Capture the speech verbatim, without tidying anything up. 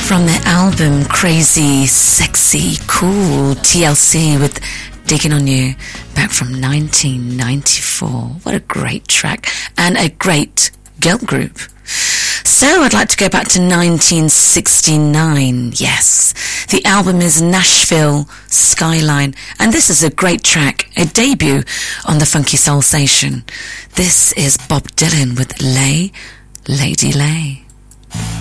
From their album Crazy, Sexy, Cool, T L C with Digging on You, back from nineteen ninety-four. What a great track and a great girl group. So I'd like to go back to nineteen sixty-nine. Yes, the album is Nashville Skyline, and this is a great track, a debut on the Funky Soul Station. This is Bob Dylan with Lay, Lady Lay.